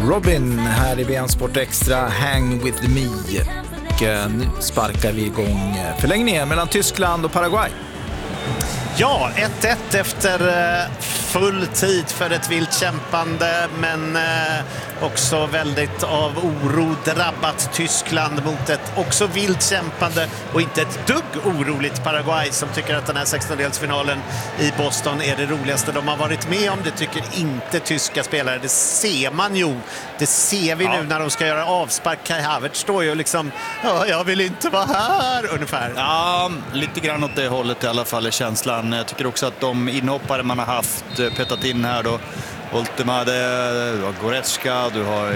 Robin här i BN Sport Extra, Hang With Me. Och nu sparkar vi igång förlängningen mellan Tyskland och Paraguay. Ja, 1-1 efter full tid för ett vilt kämpande, men också väldigt av oro drabbat Tyskland mot ett också vilt kämpande och inte ett dugg oroligt Paraguay, som tycker att den här 16-delsfinalen i Boston är det roligaste de har varit med om. Det tycker inte tyska spelare. Det ser man ju. Det ser vi nu när de ska göra avspark. Kai Havertz står ju liksom, jag vill inte vara här ungefär. Ja, lite grann åt det hållet i alla fall är känslan. Jag tycker också att de inhoppare man har haft petat in här då, Voltemade, du har Goretzka, du har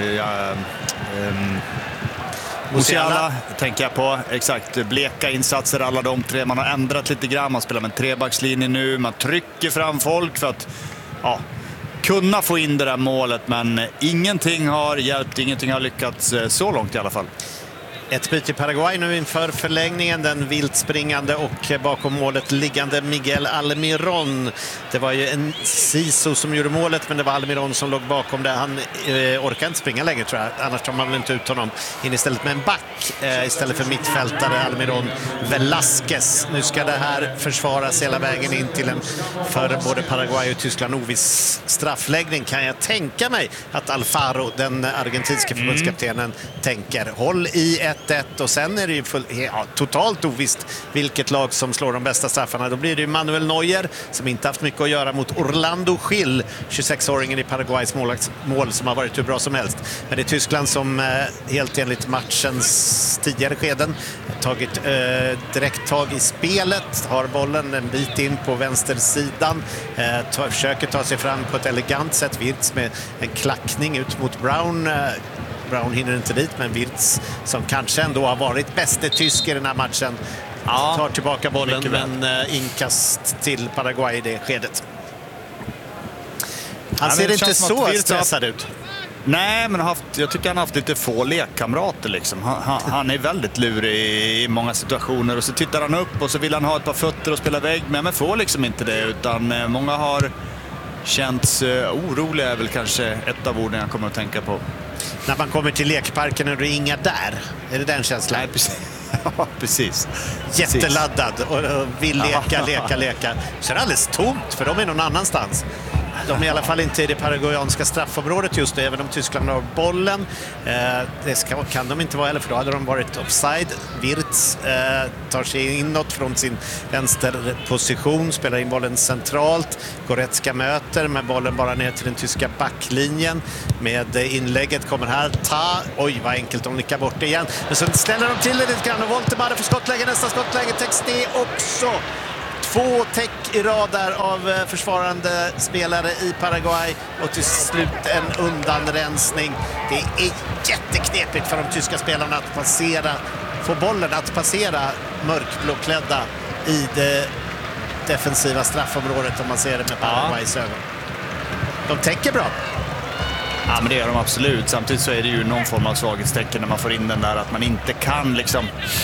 Musiala tänker jag på. Exakt, bleka insatser alla de tre. Man har ändrat lite grann, man spelar med en trebackslinje nu, man trycker fram folk för att kunna få in det där målet, men ingenting har hjälpt, ingenting har lyckats så långt i alla fall. Ett byte i Paraguay nu inför förlängningen. Den vilt springande och bakom målet liggande Miguel Almirón. Det var ju en Siso som gjorde målet, men det var Almirón som låg bakom det. Han orkar inte springa längre tror jag. Annars tar man väl inte ut honom. In istället med en back istället för mittfältare Almirón Velázquez. Nu ska det här försvaras hela vägen in till en för både Paraguay och Tyskland oviss straffläggning. Kan jag tänka mig att Alfaro, den argentinska förbundskaptenen, tänker. Håll i 1-1 och sen är det ju totalt ovisst vilket lag som slår de bästa straffarna. Då blir det ju Manuel Neuer, som inte haft mycket att göra, mot Orlando Gil, 26-åringen i Paraguays mål som har varit hur bra som helst. Men det är Tyskland som helt enligt matchens tidigare skeden tagit direkt tag i spelet, har bollen en bit in på vänstersidan, försöker ta sig fram på ett elegant sätt. Wirtz med en klackning ut mot Brown. Brown hinner inte dit, men Wirtz, som kanske ändå har varit bäste tysk i den här matchen, tar tillbaka bollen, men inkast till Paraguay i det skedet. Han ser inte så stressad ut. Nej, men jag tycker han har haft lite få lekkamrater liksom. Han är väldigt lurig i många situationer, och så tittar han upp och så vill han ha ett par fötter och spela vägg, men får liksom inte det, utan många har känts oroliga är väl kanske ett av orden jag kommer att tänka på. När man kommer till lekparken och det är inga där. Är det den känslan? Nej, precis. Ja, precis. Jätteladdad och vill leka. Så är det alldeles tomt, för de är någon annanstans. De är i alla fall inte i det paraguayanska straffområdet just nu, även om Tyskland har bollen. Det kan de inte vara heller, för då hade de varit offside. Wirtz tar sig inåt från sin vänsterposition, spelar in bollen centralt. Goretzka möter med bollen bara ner till den tyska backlinjen. Med inlägget kommer här oj, vad enkelt de nickar bort det igen. Men så ställer de till det lite grann och Voltemade för skottläge, nästa skottläge täcks det också. 2 täck i rad där av försvarande spelare i Paraguay, och till slut en undanrensning. Det är jätteknepigt för de tyska spelarna att få bollen att passera mörkblåklädda i det defensiva straffområdet, om man ser det med Paraguays ögon. De täcker bra. Ja, men det gör de absolut. Samtidigt så är det ju någon form av svaghetstecken när man får in den där, att man inte kan liksom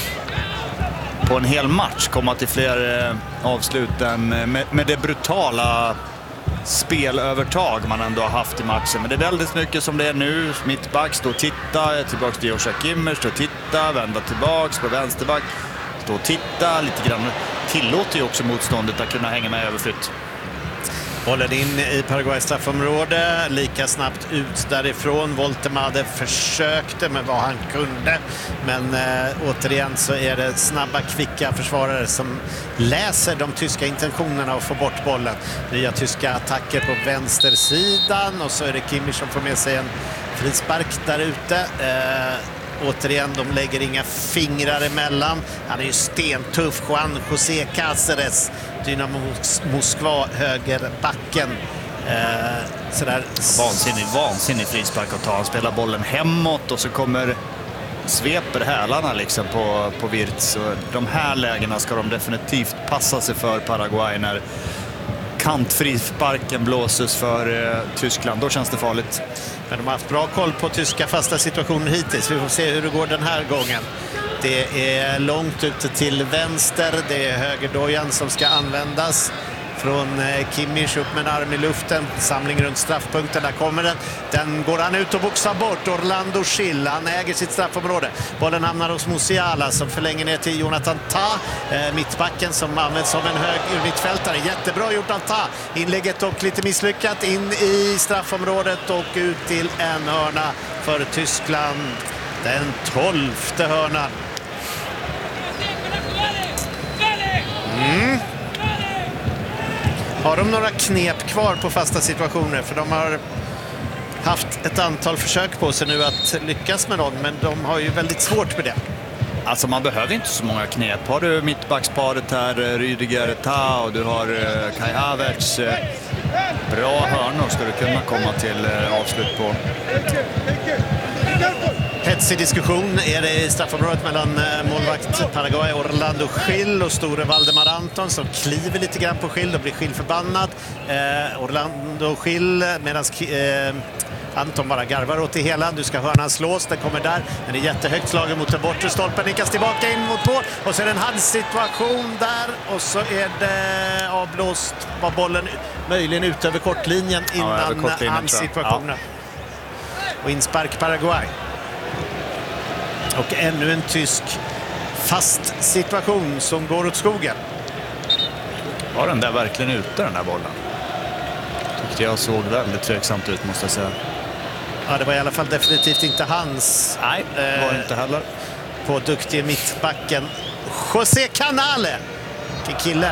på en hel match komma till fler avslut än med det brutala spelövertag man ändå har haft i matchen. Men det är väldigt mycket som det är nu. Mittback, stå och titta, tillbaka till Joshua Kimmich, stå och titta, vända tillbaks på vänsterback, stå och titta lite grann. Tillåter ju också motståndet att kunna hänga med överflytt. Bollen in i Paraguays straffområde, lika snabbt ut därifrån. Voltemade försökte med vad han kunde, men återigen så är det snabba, kvicka försvarare som läser de tyska intentionerna och får bort bollen. Nya tyska attacker på vänstersidan, och så är det Kimmich som får med sig en frispark där ute. Återigen, de lägger inga fingrar emellan. Han är ju stentuff, Juan José Cáceres, Dynamo Moskva, högerbacken. Vansinnig frispark att ta. Han spelar bollen hemåt och så sveper hälarna liksom på Wirtz. Och de här lägena ska de definitivt passa sig för Paraguay, när kantfrisparken blåses för Tyskland. Då känns det farligt. Men de har haft bra koll på tyska fasta situationer hittills. Vi får se hur det går den här gången. Det är långt ute till vänster. Det är högerdojan som ska användas från Kimmich, upp med en arm i luften, samling runt straffpunkten, där kommer den. Den går han ut och boxar bort. Orlando Schill, han äger sitt straffområde. Bollen hamnar hos Musiala som förlänger ner till Jonathan Tah, mittbacken som används som en hög mittfältare. Jättebra gjort av Tah. Inlägget och lite misslyckat in i straffområdet och ut till en hörna för Tyskland. Den 12:e hörnan. Har de några knep kvar på fasta situationer? För de har haft ett antal försök på sig nu att lyckas med någon, men de har ju väldigt svårt med det. Alltså man behöver inte så många knep. Har du mittbacksparet här, Rüdiger, Tah, och du har Kai Havertz. Bra hörnor ska du kunna komma till avslut på. Hetsig diskussion är det i straffområdet mellan målvakt Paraguay Orlando Schill och store Valdemar Anton som kliver lite grann på Schill och blir Schill förbannad. Orlando Schill medan Anton bara garvar åt det hela. Du ska hörnan slås, den kommer där. Den är jättehögt slagen mot den bortre stolpen. Nickas tillbaka in mot mål. Och så är det en handsituation där. Och så är det avblåst. Var bollen möjligen ut över kortlinjen innan handsituationen. Och inspark Paraguay. Och ännu en tysk fast situation som går åt skogen. Var den där verkligen ute, den här bollen? Tyckte jag såg väldigt tveksamt ut, måste jag säga. Ja, det var i alla fall definitivt inte hans. Nej, det var inte heller. På duktige mittbacken José Canale. Vilken kille.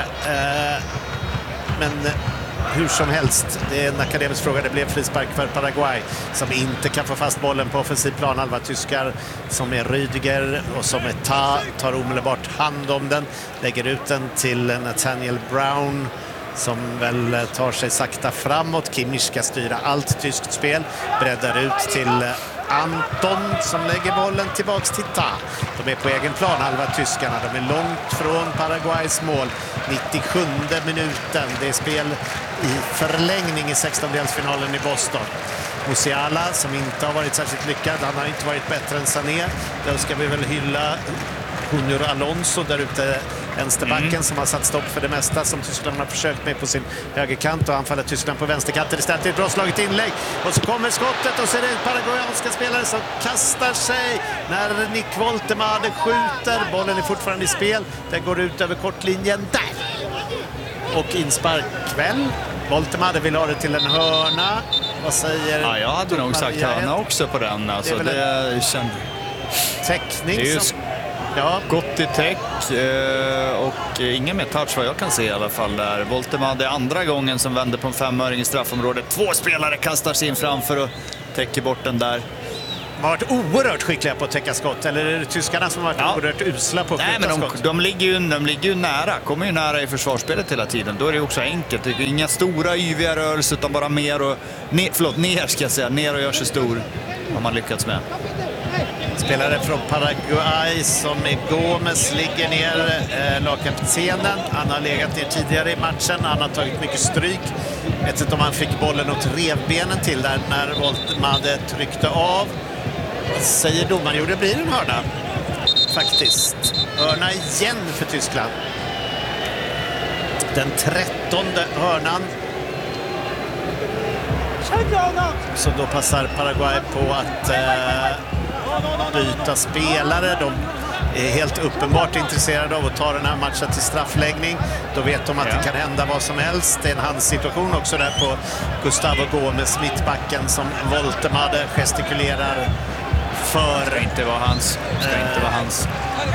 Men hur som helst, det är en akademisk fråga. Det blev frispark för Paraguay som inte kan få fast bollen på offensiv planhalva. Tyskar som är Rüdiger och som är Tah tar omedelbart hand om den. Lägger ut den till Nathaniel Brown som väl tar sig sakta framåt. Kimmich ska styra allt tyskt spel. Breddar ut till Anton som lägger bollen tillbaks till Tah. De är på egen plan, halva tyskarna. De är långt från Paraguays mål. 97 minuten. Det är spel i förlängning i 16-delsfinalen i Boston. Musiala som inte har varit särskilt lyckad. Han har inte varit bättre än Sané. Då ska vi väl hylla Junior Alonso där ute, vänsterbacken som har satt stopp för det mesta som Tyskland har försökt med på sin högerkant, och anfaller Tyskland på vänsterkanten istället. Ett bra slaget inlägg och så kommer skottet och så är det paraguayanska spelare som kastar sig när Nick Woltemade skjuter. Bollen är fortfarande i spel. Den går ut över kortlinjen där. Och inspark väl. Woltemade vill ha det till en hörna. Vad säger? Ja, jag hade nog sagt hörna också på den. Alltså, det är täckning det är som... Ja. Gott i täck och ingen mer touch vad jag kan se i alla fall där. Woltemade andra gången som vänder på en 5-öring i straffområdet. 2 spelare kastar sig in framför och täcker bort den där. De har varit oerhört skickliga på att täcka skott. Eller är det tyskarna som har varit oerhört usla på att skjuta skott? De ligger ju nära. Kommer ju nära i försvarsspelet hela tiden. Då är det också enkelt. Det är inga stora yviga rörelser utan bara mer och ner ska jag säga. Ner och gör sig stor. Har man lyckats med. Spelare från Paraguay som är Gomes ligger ner, lagkaptenen. Han har legat ner tidigare i matchen. Han har tagit mycket stryk. Jag vet inte om han fick bollen åt revbenen till där när Woltemade tryckte av. Säger domaren, jo det blir en hörna. Faktiskt. Hörna igen för Tyskland. Den 13:e hörnan. Så då passar Paraguay på att byta spelare. De är helt uppenbart intresserade av att ta den här matchen till straffläggning. Då vet de att det kan hända vad som helst. Det är en handsituation också där på Gustavo Gomes, mittbacken, som Woltemade gestikulerar för. Ska inte vara hans. Ska inte vara hans.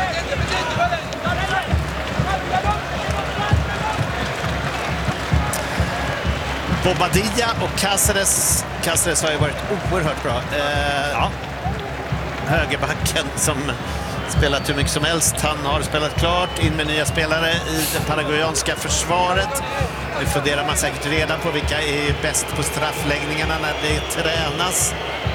Bobadilla och Cáceres. Cáceres har ju varit oerhört bra. Högerbacken som spelat hur mycket som helst. Han har spelat klart in med nya spelare i det paraguayanska försvaret. Nu funderar man säkert redan på vilka är bäst på straffläggningarna när det tränas.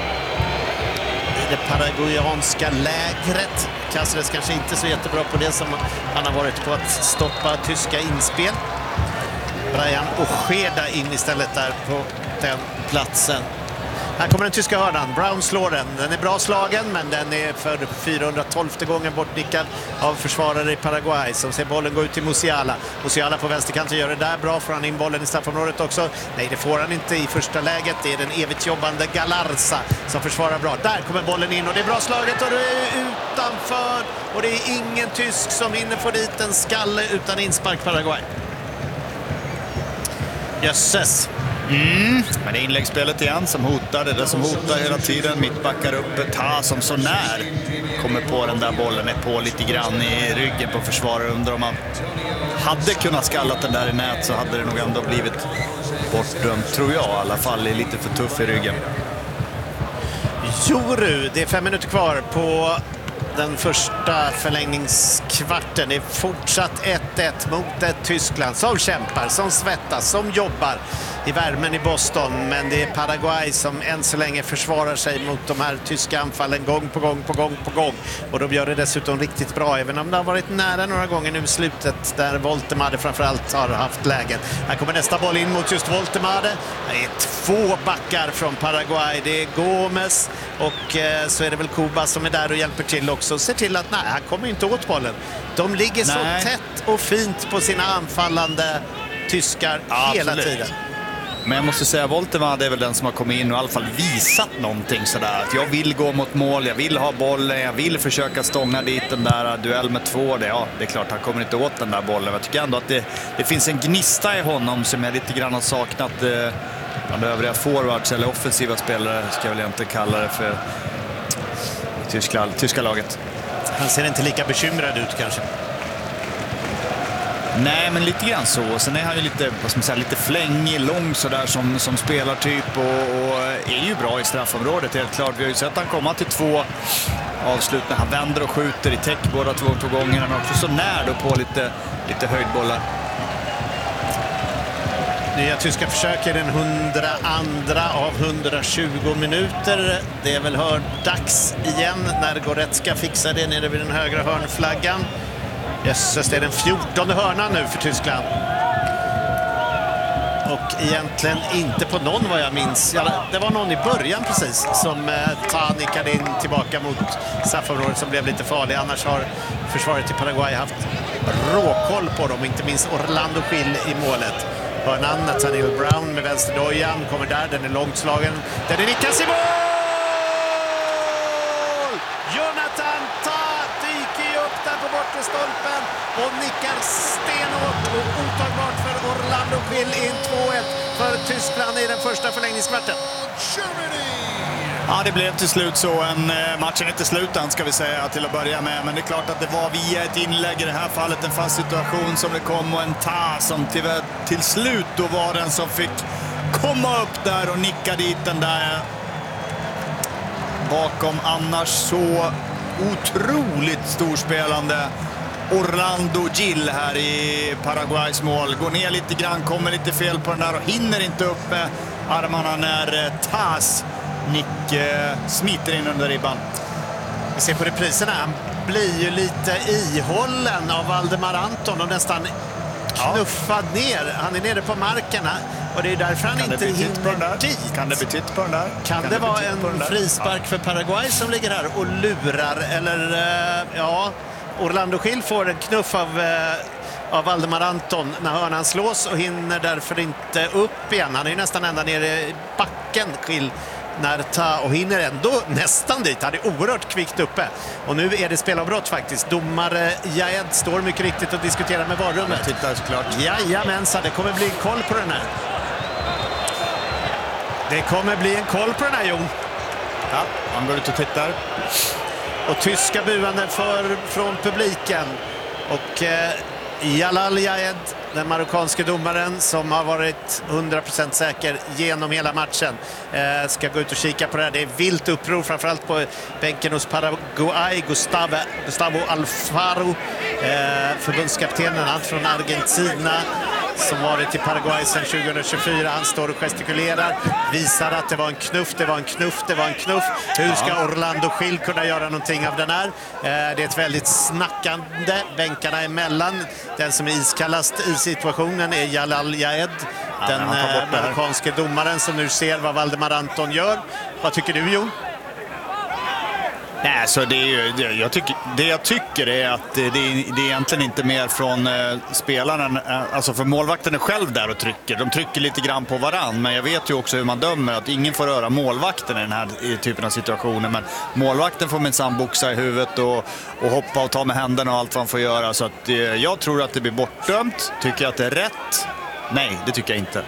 I det paraguayanska lägret. Cáceres kanske inte så jättebra på det som han har varit på att stoppa tyska inspel. Brian Ojeda in istället där på den platsen. Här kommer den tyska hörnan. Brown slår den. Den är bra slagen, men den är för 412:e gången bortnickad av försvarare i Paraguay som ser bollen gå ut till Musiala. Musiala på vänsterkanten gör det där bra. Får han in bollen i straffområdet också? Nej, det får han inte i första läget. Det är den evigt jobbande Galarza som försvarar bra. Där kommer bollen in och det är bra slaget och det är utanför. Och det är ingen tysk som hinner få dit en skalle utan inspark Paraguay. Jösses. Men det är inläggsspelet igen som hotar. Det som hotar hela tiden. Mittbackar uppe. som så när kommer på den där bollen. Är på lite grann i ryggen på försvarare. Undrar om man hade kunnat skallat den där i nät så hade det nog ändå blivit bortdömt, tror jag i alla fall. Är lite för tuff i ryggen. Joru, det är 5 minuter kvar på den första förlängningskvarten. Det är fortsatt 1-1 mot ett Tyskland som kämpar, som svettas, som jobbar i värmen i Boston. Men det är Paraguay som än så länge försvarar sig mot de här tyska anfallen gång på gång. Och de gör det dessutom riktigt bra, även om det har varit nära några gånger nu i slutet där Woltemade framförallt har haft lägen. Här kommer nästa boll in mot just Woltemade. Det är 2 backar från Paraguay. Det är Gomes och så är det väl Kuba som är där och hjälper till också. Ser till att han kommer inte åt bollen. De ligger så tätt och fint på sina anfallande tyskar hela tiden. Men jag måste säga, Woltemade är väl den som har kommit in och i alla fall visat någonting sådär. Att jag vill gå mot mål, jag vill ha bollen, jag vill försöka stånga dit den där duell med 2. Det är klart, han kommer inte åt den där bollen. Jag tycker ändå att det finns en gnista i honom som jag lite grann har saknat bland övriga forwards eller offensiva spelare, ska jag väl inte kalla det för tyska laget. Han ser inte lika bekymrad ut kanske. Nej, men lite grann så. Sen är han ju lite, vad ska man säga, lite flängig, lång sådär som spelartyp och är ju bra i straffområdet, helt klart. Vi har ju sett han komma till 2 avslut när han vänder och skjuter i täck båda 2 gångerna, men också så när då på lite höjdbollar. Nya tyska försök är den 102 av 120 minuter. Det är väl dags igen när Goretzka fixar det nere vid den högra hörnflaggan. Jösses, det är den 14:e hörnan nu för Tyskland. Och egentligen inte på någon vad jag minns. Det var någon i början precis som nickade in tillbaka mot straffområdet som blev lite farlig. Annars har försvaret i Paraguay haft råkoll på dem, inte minst Orlando Gil i målet. Hörnan, Nathaniel Brown med vänsterdojan kommer där, den är långt slagen. Den är nickas i mål! Jonathan Tah dyker upp där på bortre stolpen och nickar stenhårt och otagbart för Orlando Gil in 2-1 för Tyskland i den första förlängningskvarten. Ja, det blev till slut så. Matchen är inte slut än, ska vi säga till att börja med. Men det är klart att det var via ett inlägg i det här fallet, en fast situation som det kom, och en Tah som till slut då var den som fick komma upp där och nicka dit den där bakom annars så otroligt storspelande Orlando Gil här i Paraguays mål. Går ner lite grann, kommer lite fel på den där och hinner inte upp med armarna när Tahs nick smiter in under ribban. Vi ser på repriserna, han blir ju lite ihållen av Valdemar Anton och nästan knuffad ner. Han är nere på marken och det är därför han inte hinner dit. Kan det betytt på den där? Kan det vara en frispark för Paraguay som ligger här och lurar? Eller Orlando Gil får en knuff av Valdemar Anton när hörnan slås och hinner därför inte upp igen. Han är ju nästan ända nere i backen, Gil, när Tah, och hinner ändå nästan dit. Han är oerhört kvickt uppe. Och nu är det spelavbrott faktiskt. Domare Jaed står mycket riktigt och diskuterar med varummet. Tittar såklart. Jajamensan, det kommer bli en koll på den här. Det kommer bli en koll på den här, Jon. Ja, han går ut och tittar. Och tyska buande från publiken. Och Jalal Jaed, den marockanske domaren som har varit 100% säker genom hela matchen, ska gå ut och kika på det här. Det är vilt uppror framförallt på bänken hos Paraguay. Gustavo Alfaro, förbundskaptenen, han från Argentina som varit i Paraguay sedan 2024. Han står och gestikulerar, visar att det var en knuff, det var en knuff, det var en knuff. Hur ska Orlando Gil kunna göra någonting av den här? Det är ett väldigt snackande bänkarna emellan. Den som är iskallast i situationen är Jalal Jaed. den amerikanske domaren som nu ser vad Valdemar Anton gör. Vad tycker du, Jon? Nej, så det jag tycker är att det är egentligen inte mer från spelaren, alltså för målvakten är själv där och trycker. De trycker lite grann på varann, men jag vet ju också hur man dömer att ingen får röra målvakten i den här typen av situationer. Men målvakten får minsann boxa i huvudet och hoppa och ta med händerna och allt vad han får göra. Så att jag tror att det blir bortdömt. Tycker jag att det är rätt? Nej, det tycker jag inte.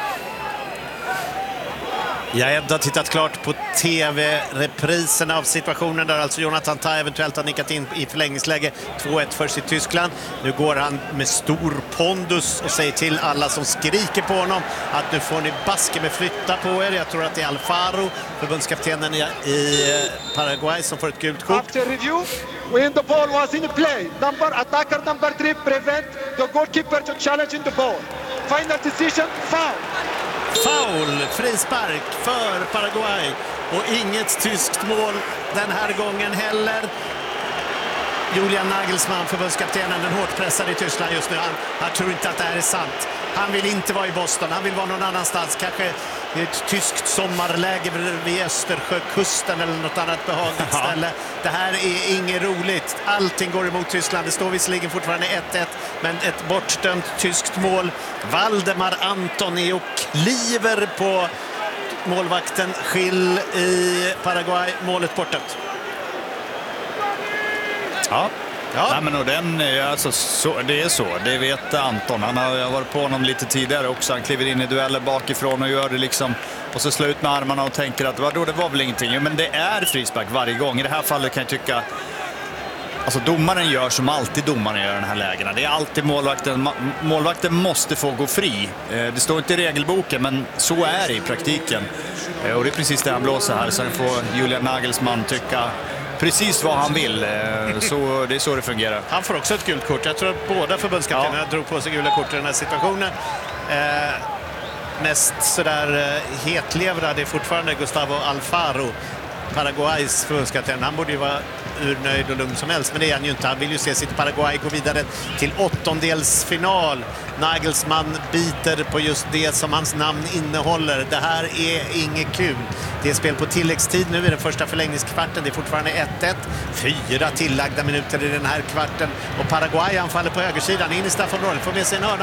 Jag har tittat klart på tv-repriserna av situationen där alltså Jonathan Tah eventuellt har nickat in i förlängningsläge. 2-1 för sitt Tyskland. Nu går han med stor pondus och säger till alla som skriker på honom att nu får ni baske med flytta på er. Jag tror att det är Alfaro, förbundskaptenen i Paraguay, som får ett gult kort. After review, when the ball was in play, attacker number 3 prevent the goalkeeper to challenge in the ball. Final decision, foul. Foul, frispark för Paraguay och inget tyskt mål den här gången heller. Julian Nagelsmann, förbundskaptenen, den hårt pressade i Tyskland just nu. Han tror inte att det här är sant. Han vill inte vara i Boston, han vill vara någon annanstans. Kanske i ett tyskt sommarläge vid Östersjökusten eller något annat behagligt ställe. Det här är inget roligt. Allting går emot Tyskland. Det står visserligen fortfarande 1-1, men ett bortdömt tyskt mål. Valdemar Anton är och kliver på målvakten Schill i Paraguay. Målet bortdömt. Ja. Nej, men och den, alltså, det är så. Det vet Anton. Han har varit på honom lite tidigare också. Han kliver in i dueller bakifrån och gör det liksom. Och så slår ut med armarna och tänker att vadå, det var väl ingenting. Jo, men det är frispark varje gång. I det här fallet kan jag tycka... Alltså domaren gör som alltid domaren gör i den här lägena. Det är alltid målvakten. Målvakten måste få gå fri. Det står inte i regelboken, men så är det i praktiken. Och det är precis det han blåser här. Sen får Julian Nagelsmann tycka precis vad han vill. Så det är så det fungerar. Han får också ett gult kort. Jag tror att båda förbundskaptenerna drog på sig gula kort i den här situationen. Mest sådär hetlevrad är fortfarande Gustavo Alfaro, Paraguays förbundskapten. Han borde ju vara urnöjd och lugn som helst, men det är han ju inte. Han vill ju se sitt Paraguay gå vidare till åttondelsfinal. Nagelsmann biter på just det som hans namn innehåller. Det här är inget kul. Det är spel på tilläggstid nu i den första förlängningskvarten. Det är fortfarande 1-1. 4 tillagda minuter i den här kvarten. Och Paraguay anfaller på högersidan in i straffområdet. Får med sig en hörna.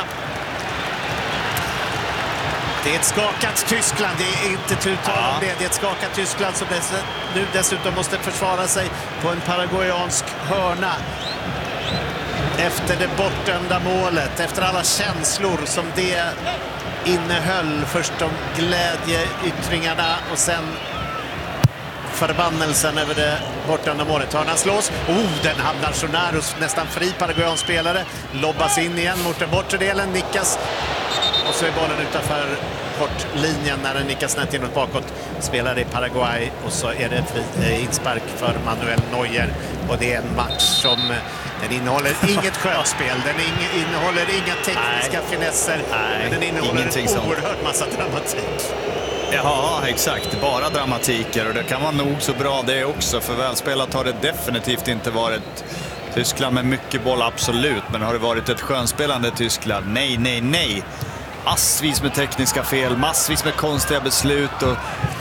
Det är ett skakat Tyskland, det är inte tutal om det. Det är ett skakat Tyskland som nu dessutom måste försvara sig på en paraguayansk hörna. Efter det bortdömda målet, efter alla känslor som det innehöll. Först de glädjeyttringarna och sen förbannelsen över det bortdömda målet. Hörnan slås. Den hamnar så nära, nästan fri paraguayansk spelare. Lobbas in igen mot den bortre delen, nickas. Och så är bollen utanför kortlinjen när den nickas snett inåt bakåt. Spelar i Paraguay och så är det inspark för Manuel Neuer. Och det är en match som den innehåller inget skönspel. Den innehåller inga tekniska finesser. Men den innehåller en oerhört massa dramatik. Ja, exakt. Bara dramatiker. Och det kan vara nog så bra det också. För välspelat har det definitivt inte varit. Tyskland med mycket boll, absolut. Men har det varit ett skönspelande Tyskland? Nej, nej, nej. Massvis med tekniska fel, massvis med konstiga beslut och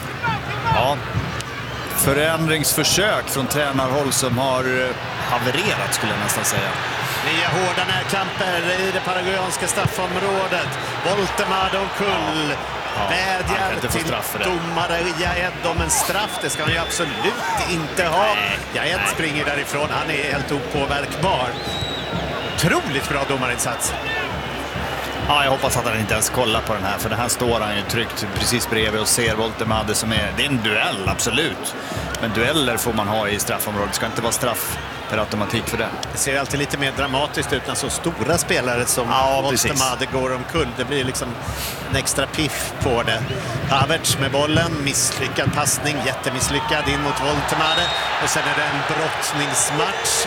förändringsförsök från tränarhåll som har havererat, skulle jag nästan säga. Nya hårda närkamper i det paraguayanska straffområdet. Voltemade och Kull vädjar till domare Jaed om en straff. Det ska han ju absolut inte ha. Jaed springer därifrån, han är helt opåverkbar. Otroligt bra domarinsats. Ja, jag hoppas att han inte ens kollar på den här, för den här står han ju tryckt precis bredvid och ser Voltemade som är... Det är en duell, absolut. Men dueller får man ha i straffområdet. Det ska inte vara straff per automatik för det. Det ser alltid lite mer dramatiskt ut när så stora spelare som Voltemade går omkull. Det blir liksom en extra piff på det. Havertz med bollen, misslyckad passning, jättemisslyckad in mot Voltemade. Och sen är det en brottningsmatch.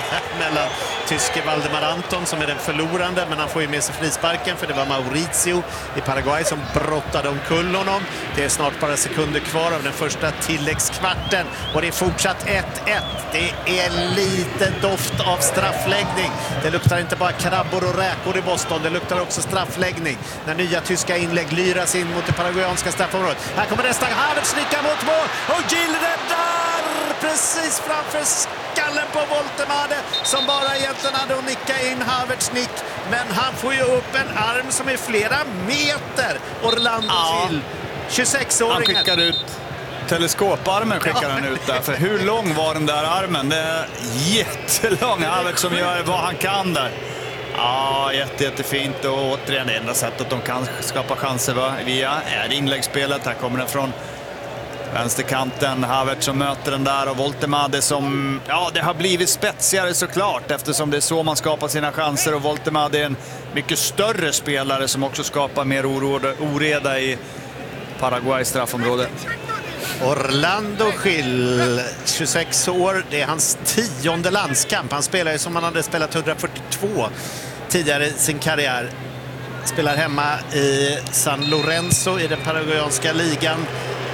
mellan tyske Valdemar Anton som är den förlorande, men han får ju med sig frisparken för det var Mauricio i Paraguay som brottade omkull honom. Det är snart bara sekunder kvar av den första tilläggskvarten och det är fortsatt 1-1. Det är lite doft av straffläggning. Det luktar inte bara krabbor och räkor i Boston, det luktar också straffläggning när nya tyska inlägg lyras in mot det paraguayanska straffområdet. Här kommer nästa Havertz nicka mot mål och Gil räddar precis framför skallen på Voltemade som bara egentligen hade att nicka in Havertz nick, men han får ju upp en arm som är flera meter. Orlando Gil, 26-åringen. Han skickar ut teleskoparmen skickar han ut där. För hur lång var den där armen? Det är jättelång Havertz som gör vad han kan där. Ja, jättefint och återigen det enda sättet de kan skapa chanser via är inläggsspelet. Här kommer den från vänsterkanten. Havertz som möter den där och Voltemade som, ja, det har blivit spetsigare såklart eftersom det är så man skapar sina chanser och Voltemade är en mycket större spelare som också skapar mer oreda i Paraguays straffområde. Orlando Gil, 26 år, det är hans 10:e landskamp. Han spelar ju som han hade spelat 142 tidigare i sin karriär. Spelar hemma i San Lorenzo i den paraguayanska ligan.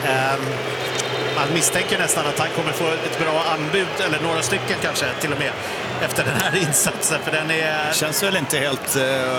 Man misstänker nästan att han kommer få ett bra anbud, eller några stycken kanske till och med, efter den här insatsen. För den är... Känns väl inte helt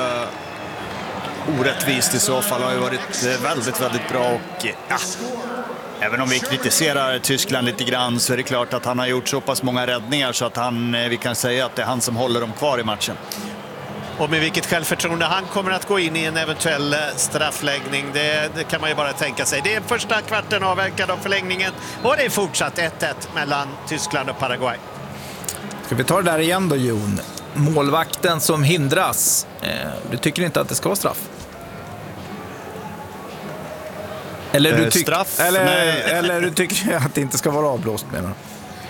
orättvist i så fall. Har ju varit väldigt bra och ja, även om vi kritiserar Tyskland lite grann så är det klart att han har gjort så pass många räddningar så att vi kan säga att det är han som håller dem kvar i matchen. Och med vilket självförtroende han kommer att gå in i en eventuell straffläggning, det kan man ju bara tänka sig. Det är första kvarten avverkad av förlängningen och det är fortsatt 1-1 mellan Tyskland och Paraguay. Ska vi ta det där igen då, Jon? Målvakten som hindras. Du tycker inte att det ska vara straff? Eller du, straff? eller du tycker att det inte ska vara avblåst, menar du?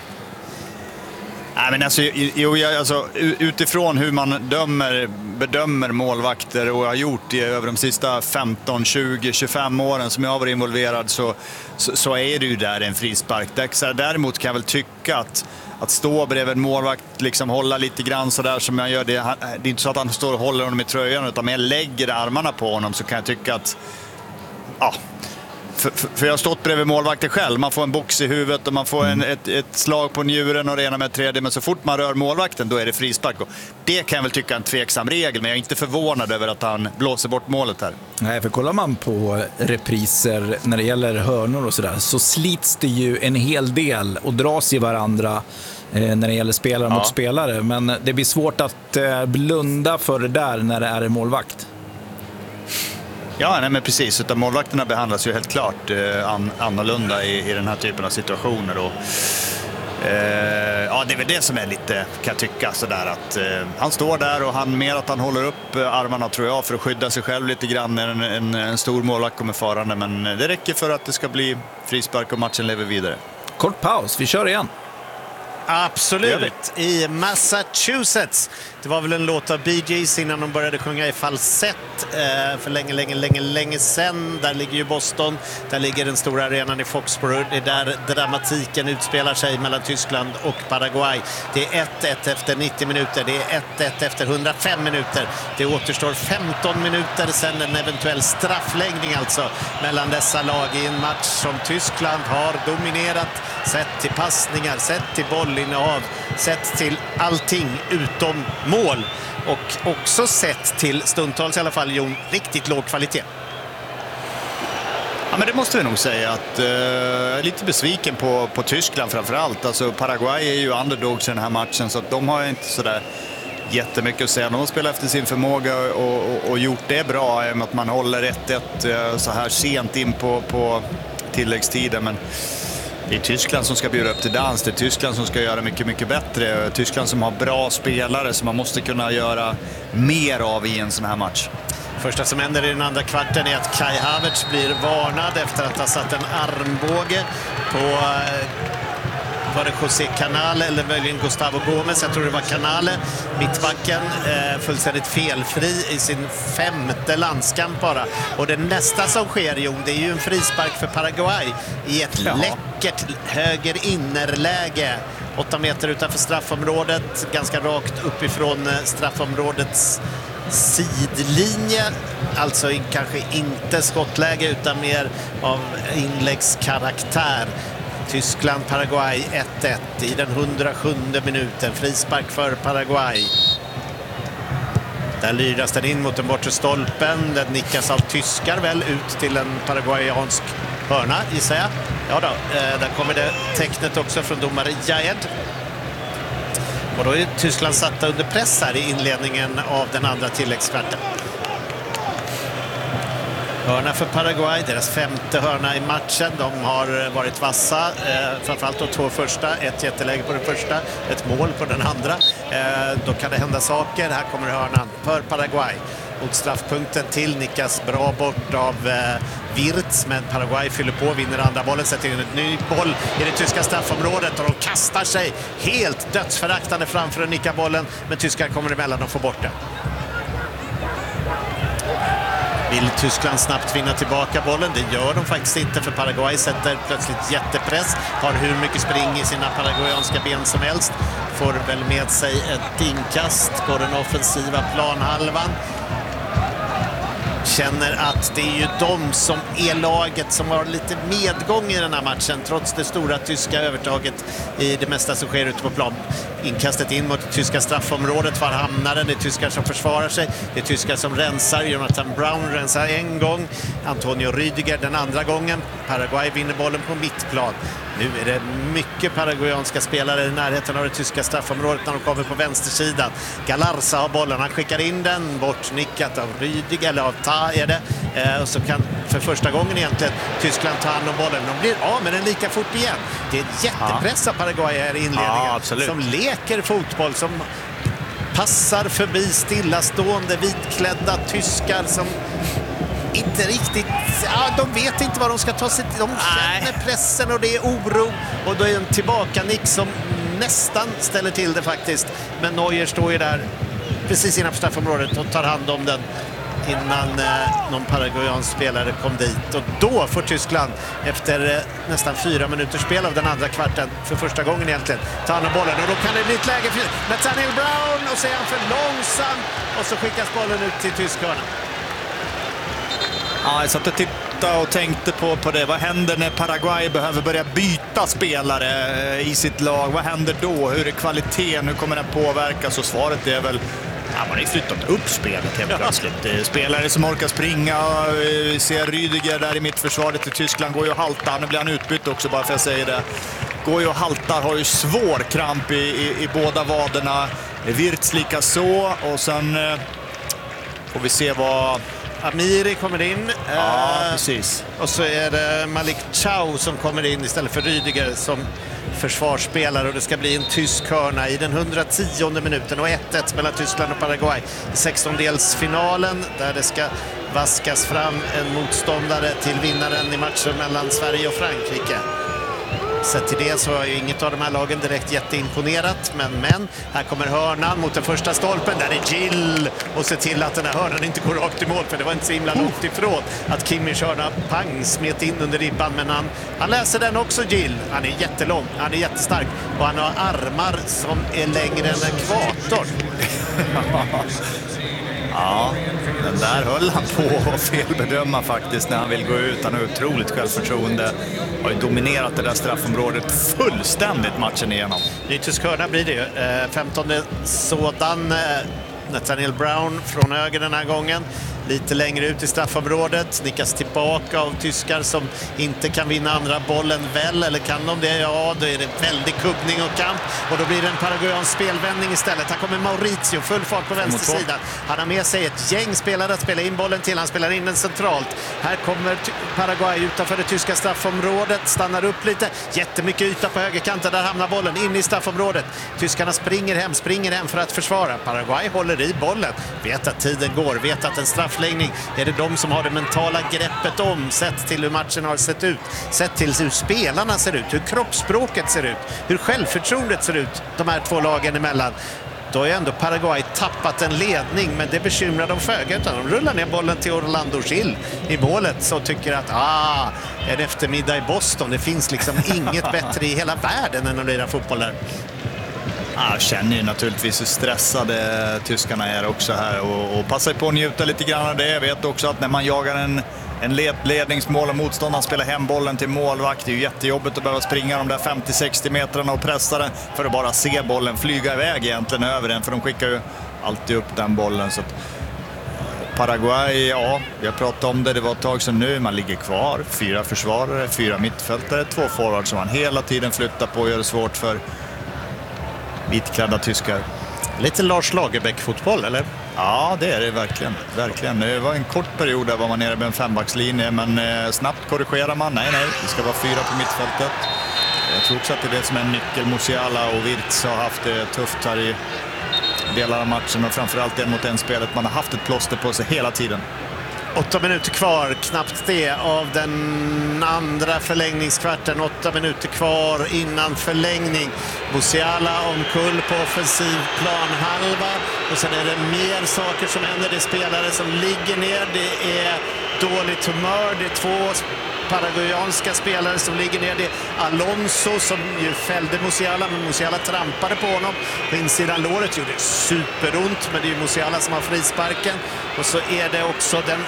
Nej, men alltså, utifrån hur man bedömer målvakter och har gjort över de sista 15, 20, 25 åren som jag har varit involverad så är det ju där en frispark. Däremot kan jag väl tycka att stå bredvid en målvakt, liksom hålla lite grann så där som jag gör. Det är inte så att han står och håller honom i tröjan utan jag lägger armarna på honom, så kan jag tycka att ja. För jag har stått bredvid målvakten själv. Man får en box i huvudet och man får ett slag på njuren och det ena med tredje. Men så fort man rör målvakten då är det frispark. Och det kan jag väl tycka är en tveksam regel. Men jag är inte förvånad över att han blåser bort målet här. Nej, för kollar man på repriser när det gäller hörnor och sådär så slits det ju en hel del och dras i varandra när det gäller spelare mot spelare. Men det blir svårt att blunda för det där när det är en målvakt. Ja, nej, men precis. Utan målvakterna behandlas ju helt klart annorlunda i den här typen av situationer. Och, ja, det är väl det som är lite, kan jag tycka, sådär att han står där och mer att han håller upp armarna, tror jag, för att skydda sig själv lite grann när en stor målvakt kommer farande. Men det räcker för att det ska bli frispark och matchen lever vidare. Kort paus, vi kör igen. Absolut, i Massachusetts. Det var väl en låt av Bee Gees innan de började sjunga i falsett för länge sedan. Där ligger ju Boston, där ligger den stora arenan i Foxborough. Det är där dramatiken utspelar sig mellan Tyskland och Paraguay. Det är 1-1 efter 90 minuter, det är 1-1 efter 105 minuter. Det återstår 15 minuter sedan en eventuell straffläggning alltså mellan dessa lag i en match som Tyskland har dominerat, sett till passningar, sett till bollinnehav, sett till allting utom mål och också sett till stundtals i alla fall, Jon, riktigt låg kvalitet. Ja, men det måste vi nog säga att jag är lite besviken på Tyskland framförallt. Alltså Paraguay är ju underdogs i den här matchen så att de har inte sådär jättemycket att säga. De har spelat efter sin förmåga och gjort det bra med att man håller 1-1 så här sent in på tilläggstiden, men det är Tyskland som ska bjuda upp till dans. Det är Tyskland som ska göra mycket, mycket bättre. Tyskland som har bra spelare som man måste kunna göra mer av i en sån här match. Första som händer i den andra kvarten är att Kai Havertz blir varnad efter att ha satt en armbåge på var det José Canale eller möjligen Gustavo Gomes, jag tror det var Canale, mittbacken, fullständigt felfri i sin 5:e landskamp bara. Och det nästa som sker, Jon, det är ju en frispark för Paraguay i ett läckert höger innerläge 8 meter utanför straffområdet, ganska rakt uppifrån straffområdets sidlinje. Alltså kanske inte skottläge utan mer av inläggskaraktär. Tyskland-Paraguay 1-1 i den 107 minuten. Frispark för Paraguay. Där lyras den in mot den bortre stolpen. Den nickas av tyskar väl ut till en paraguayansk hörna, gissar jag. Ja då, där kommer det tecknet också från domare Jaed. Och då är Tyskland satta under press här i inledningen av den andra tilläggskvarten. Hörna för Paraguay, deras 5:e hörna i matchen. De har varit vassa, framförallt de 2 första. Ett jätteläge på den första, ett mål på den andra. Då kan det hända saker. Här kommer hörnan för Paraguay. Mot straffpunkten till nickas bra bort av Wirtz, men Paraguay fyller på, vinner andra bollen, sätter in ett ny boll i det tyska straffområdet och de kastar sig helt dödsföraktande framför att nicka bollen, men tyskar kommer emellan och får bort den. Vill Tyskland snabbt vinna tillbaka bollen? Det gör de faktiskt inte, för Paraguay sätter plötsligt jättepress. Har hur mycket spring i sina paraguayanska ben som helst. Får väl med sig ett inkast på den offensiva planhalvan. Känner att det är ju de som är laget som har lite medgång i den här matchen, trots det stora tyska övertaget i det mesta som sker ute på plan. Inkastet in mot det tyska straffområdet, var hamnar den? Det är tyskar som försvarar sig, det är tyskar som rensar. Jonathan Brown rensar en gång, Antonio Rüdiger den andra gången. Paraguay vinner bollen på mittplan. Nu är det mycket paraguayanska spelare i närheten av det tyska straffområdet när de kommer på vänstersidan. Galarza har bollen, han skickar in den, bortnickat av Rüdiger, eller av Ta är det. Och så kan för första gången egentligen Tyskland ta hand om bollen. De blir av med den lika fort igen. Det är ett jättepress av Paraguay här i inledningen. Som leker fotboll, som passar förbi stillastående vitklädda tyskar som inte riktigt, de vet inte vad de ska ta sig till. De känner pressen och det är oro, och då är en tillbaka-nick som nästan ställer till det faktiskt. Men Neuer står ju där precis innanför straffområdet och tar hand om den innan någon paraguayansk spelare kom dit. Och då får Tyskland efter nästan 4 minuters spel av den andra kvarten för första gången egentligen ta hand om bollen, och då kan det bli ett läge för Nathaniel Brown, och så är han för långsam och så skickas bollen ut till tyskarna. Ja, jag satt och tittade och tänkte på det. Vad händer när Paraguay behöver börja byta spelare i sitt lag? Vad händer då? Hur är kvaliteten? Hur kommer den påverkas? Och svaret är väl, man har ju flyttat upp spelet helt plötsligt. Spelare som orkar springa. Vi ser Rüdiger där i mittförsvaret i Tyskland. Går ju och haltar. Nu blir han utbytt också, bara för att jag säger det. Går ju och haltar. Har ju svår kramp i båda vaderna. Wirtz lika så. Och sen får vi se vad... Amiri kommer in. Ja, precis. Och så är det Malik Chow som kommer in istället för Rüdiger som försvarsspelare, och det ska bli en tysk hörna i den 110:e minuten och 1-1 mellan Tyskland och Paraguay i 16-delsfinalen, där det ska vaskas fram en motståndare till vinnaren i matchen mellan Sverige och Frankrike. Sett till det så är ju inget av de här lagen direkt jätteimponerat, men här kommer hörnan mot den första stolpen, där är Gill, och se till att den här hörnan inte går rakt i mål, för det var inte så himla långt ifrån att Kimmich hörna pang smet in under ribban, men han läser den också, Gill. Han är jättelång, han är jättestark, och han har armar som är längre än ekvatorn. Ja, den där höll han på att felbedöma faktiskt när han vill gå ut. Han har otroligt självförtroende. Har ju dominerat det där straffområdet fullständigt matchen igenom. Ny tysk hörna blir det ju. 15:e sådan. Nathaniel Brown från höger den här gången. Lite längre ut i straffområdet. Nickas tillbaka av tyskar som inte kan vinna andra bollen väl. Eller kan de det? Ja, då är det väldigt kubbning och kamp. Och då blir det en paraguayansk spelvändning istället. Här kommer Mauricio, full fart på vänstersidan. Han har med sig ett gäng spelare att spela in bollen till. Han spelar in den centralt. Här kommer Paraguay utanför det tyska straffområdet. Stannar upp lite. Jättemycket yta på högerkanten. Där hamnar bollen in i straffområdet. Tyskarna springer hem för att försvara. Paraguay håller i bollen. Vet att tiden går. Vet att en straffläggning är det de som har det mentala greppet om, sett till hur matchen har sett ut, sett till hur spelarna ser ut, hur kroppsspråket ser ut, hur självförtroendet ser ut de här två lagen emellan. Då har ju ändå Paraguay tappat en ledning, men det bekymrar de föga, utan de rullar ner bollen till Orlando Gil i målet och tycker att en eftermiddag i Boston, det finns liksom inget bättre i hela världen än att lira fotboll där. Jag känner ju naturligtvis hur stressade tyskarna är också här och passar på att njuta lite grann av det. Jag vet också att när man jagar en ledningsmål och motståndaren spelar hem bollen till målvakt, det är ju jättejobbigt att behöva springa de där 50-60 metrarna och pressa den för att bara se bollen flyga iväg egentligen över den, för de skickar ju alltid upp den bollen. Så att Paraguay, vi har pratat om det var ett tag sedan nu, man ligger kvar, 4 försvarare, 4 mittfältare, 2 forwards som man hela tiden flyttar på och gör det svårt för vitklädda tyskar. Lite Lars Lagerbäck-fotboll, eller? Ja, det är det verkligen. Det var en kort period där var man nere med en 5-backslinje, men snabbt korrigerar man. Nej, det ska vara 4 på mittfältet. Jag tror också att det är det som är en nyckel. Musiala och Wirtz har haft det tufft här i delar av matchen, och framförallt en mot en spelet. Man har haft ett plåster på sig hela tiden. 8 minuter kvar, knappt det, av den andra förlängningskvarten. 8 minuter kvar innan förlängning. Musiala omkull på offensiv planhalva. Och sen är det mer saker som händer. Det är spelare som ligger ner. Det är dåligt humör. Det är 2 paraguayanska spelare som ligger ner. Det är Alonso som ju fällde Musiala, men Musiala trampade på honom på insidan låret. Gjorde superont, men det är ju Musiala som har frisparken. Och så är det också den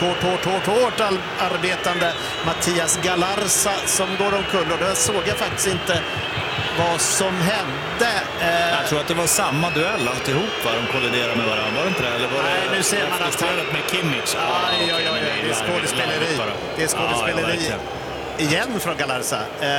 hårt arbetande Mattias Galarza som går omkull. Och då såg jag faktiskt inte vad som hände. Jag tror att det var samma duell alltihop, de kolliderade med varandra, var det inte det? Eller var det? Nej, nu ser man att stödet med Kimmich. Det är skådespeleri. Det är skådespeleri. Igen från Galarza.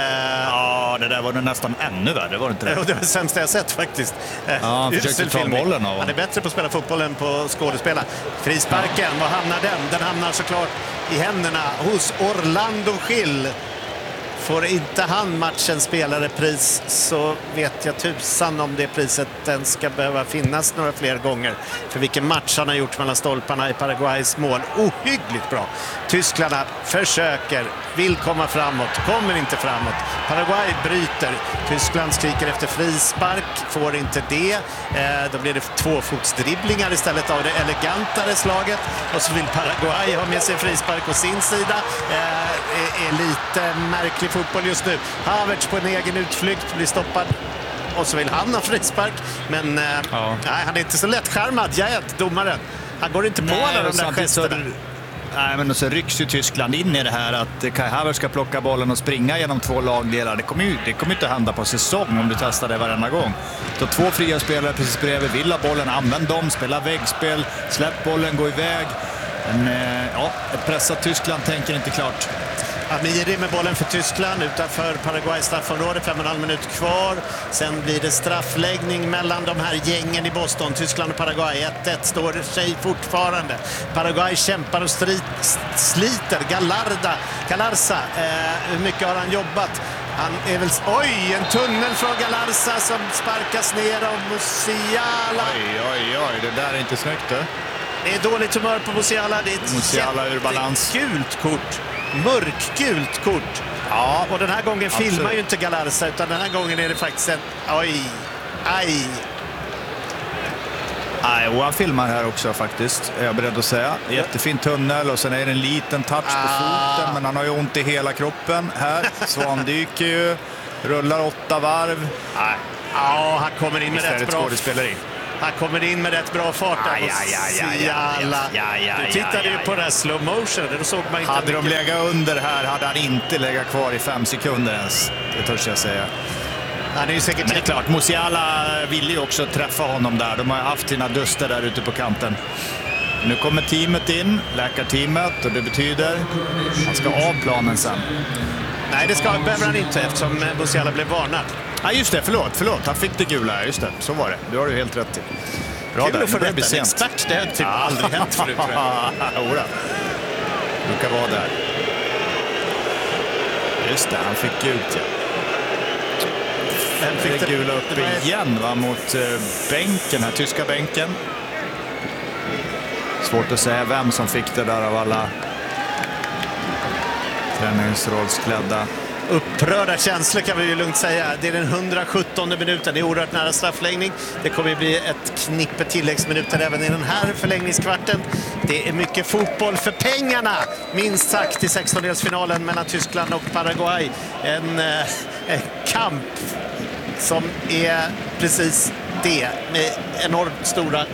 Ja, det där var nog nästan ännu värre, var det inte det? Det var det sämsta jag sett faktiskt. Han försökte ta bollen av. Han är bättre på att spela fotboll än på att skådespela. Frisparken, var hamnar den? Den hamnar såklart i händerna hos Orlando Gil. Får inte han matchens spelarepris, så vet jag tusan om det priset den ska behöva finnas några fler gånger. För vilken match han har gjort mellan stolparna i Paraguays mål. Ohyggligt bra. Tyskarna försöker, vill komma framåt, kommer inte framåt. Paraguay bryter. Tyskland skriker efter frispark, får inte det. Då blir det 2-fotsdribblingar istället av det elegantare slaget. Och så vill Paraguay ha med sig frispark på sin sida. Är lite märklig fotboll just nu. Havertz på en egen utflykt blir stoppad. Och så vill han ha frispark. Men nej, han är inte så lättskärmad. Domaren. Han går inte på alla de där gesterna. Nej, men så rycks ju Tyskland in i det här att Kai Havertz ska plocka bollen och springa genom 2 lagdelar. Det kommer inte att hända på säsong om du testar det varenda gång. Så 2 fria spelare precis bredvid, vill ha bollen, använd dem, spela väggspel, släpp bollen, gå iväg. Men ett pressat Tyskland tänker inte klart. Amiri med bollen för Tyskland utanför Paraguays straffområde, 5,5 minuter kvar. Sen blir det straffläggning mellan de här gängen i Boston, Tyskland och Paraguay. 1-1 står sig fortfarande. Paraguay kämpar och sliter. Galarza, hur mycket har han jobbat? Han är väl... Oj, en tunnel från Galarza som sparkas ner av Musiala. Oj, det där är inte snyggt, det. Det är dåligt humör på Musiala. Det är ett Musiala ur balans. Gult kort. Mörkgult kort. Ja, och den här gången filmar ju inte Galarza, utan den här gången är det faktiskt en... Aj. Och han filmar här också faktiskt, är jag beredd att säga. Jättefin tunnel och sen är det en liten touch på foten, men han har ju ont i hela kroppen. Här, Svan dyker ju, rullar 8 varv. Ja, han kommer in med rätt bra... skådespeleri. Han kommer in med rätt bra fart. Du tittade ju på den här slow motion. Då såg man inte. Hade de legat under här hade han inte legat kvar i 5 sekunder ens. Det törs jag säga. Han är ju säkert... Men det är klart, Musiala ville ju också träffa honom där. De har haft sina duster där ute på kanten. Nu kommer teamet in, läkarteamet, och det betyder att han ska av planen sen. Nej, det behöver han inte eftersom Musiala blev varnad. Just det, förlåt. Han fick det gula, just det. Så var det. Det har du helt rätt i. Bra där, nu får det bli sent. Expert, det har typ aldrig hänt förut. Jodå. Brukar vara där. Just det, han fick gult, Vem fick det gula upp igen, va, mot bänken här, tyska bänken. Svårt att säga vem som fick det där av alla träningsrollsklädda. upprörda känslor kan vi ju lugnt säga. Det är den 117:e minuten, det är oerhört nära straffläggning. Det kommer att bli ett knippe tilläggsminuter även i den här förlängningskvarten. Det är mycket fotboll för pengarna, minst sagt, i 16-delsfinalen mellan Tyskland och Paraguay. En kamp som är precis det, med enormt stora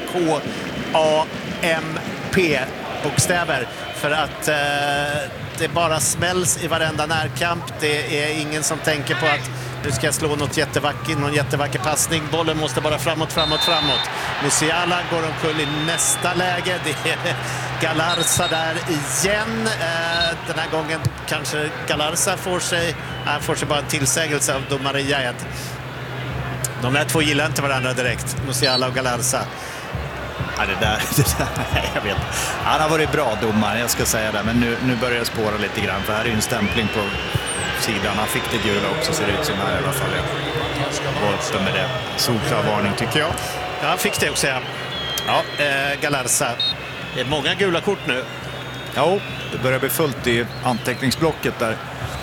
KAMP-bokstäver. för att det bara smälls i varenda närkamp. Det är ingen som tänker på att nu ska jag slå någon jättevacker passning. Bollen måste bara framåt. Musiala går omkull i nästa läge. Det är Galarza där igen. Den här gången kanske Galarza får sig bara en tillsägelse av domare Jad. De där två gillar inte varandra direkt, Musiala och Galarza. Ja, det där, jag vet. Han har varit bra domare, jag ska säga det. Men nu börjar jag spåra lite grann. För här är ju en stämpling på sidan. Han fick det gula också, ser det ut som här i alla fall. Jag var uppe med det. Solklar varning tycker jag. Ja, han fick det också, ja. Galarza. Det är många gula kort nu. Ja, det börjar bli fullt i anteckningsblocket där.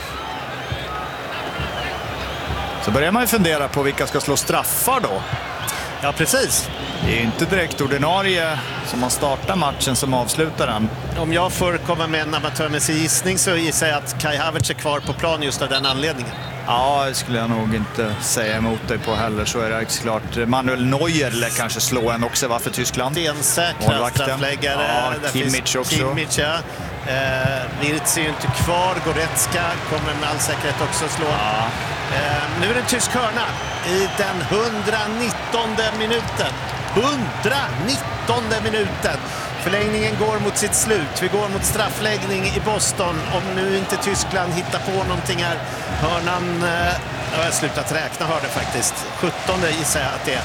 Så börjar man ju fundera på vilka ska slå straffar då. Ja, precis. Det är inte direkt ordinarie som man startar matchen som avslutar den. Om jag får komma med en amatörmässig gissning så gissar jag att Kai Havertz är kvar på plan just av den anledningen. Ja, det skulle jag nog inte säga emot dig på heller. Så är det klart. Manuel Neuer eller kanske slå en också, varför Tyskland? Stensäkra straffläggare. Ja, Kimmich också. Kimmich, ja. Wirtz är ju inte kvar. Goretzka kommer med all säkerhet också slå. Ja. Nu är det en tysk hörna i den 119:e minuten. 119:e minuten. Förlängningen går mot sitt slut. Vi går mot straffläggning i Boston. Om nu inte Tyskland hittar på någonting här. Hörnan, jag har slutat räkna, hörde faktiskt. 17:e gissar jag att det är.